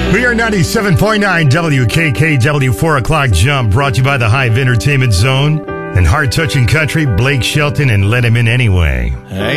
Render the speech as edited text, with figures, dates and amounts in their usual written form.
We are 97.9 WKKW 4 o'clock jump, brought to you by the Hive Entertainment Zone and heart-touching country, Blake Shelton and Let Him In Anyway. Hey.